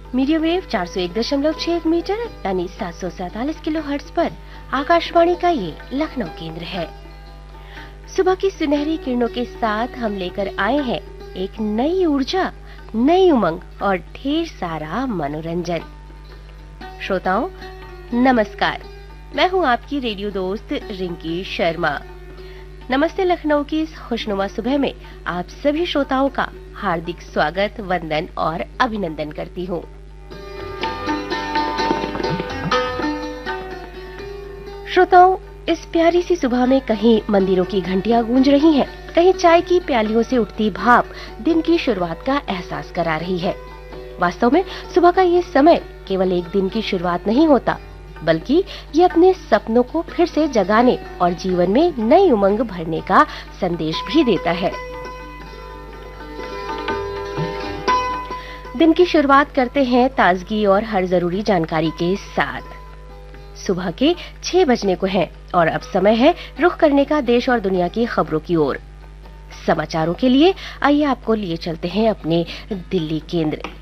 Medium wave 401.6 metre यानी 747 kilohertz पर आकाशवाणी का ये लखनऊ केंद्र है। सुबह की सुनहरी किरणों के साथ हम लेकर आए हैं एक नई ऊर्जा, नई उमंग और ढेर सारा मनोरंजन। श्रोताओं नमस्कार, मैं हूं आपकी रेडियो दोस्त रिंकी शर्मा। नमस्ते लखनऊ की इस खुशनुमा सुबह में आप सभी श्रोताओं का हार्दिक स्वागत, वंदन और अभिनंदन करती हूं। श्रोताओं, इस प्यारी सी सुबह में कहीं मंदिरों की घंटियां गूंज रही हैं, कहीं चाय की प्यालियों से उठती भाप दिन की शुरुआत का एहसास करा रही है। वास्तव में सुबह का ये समय केवल एक दिन की शुरुआत नहीं होता, बल्कि ये अपने सपनों को फिर से जगाने और जीवन में नई उमंग भरने का संदेश भी देता है। दिन की शुरुआत करते हैं ताजगी और हर जरूरी जानकारी के साथ। सुबह के 6 बजने को हैं और अब समय है रुख करने का देश और दुनिया की खबरों की ओर। समाचारों के लिए आइए आपको लिए चलते हैं अपने दिल्ली केंद्र।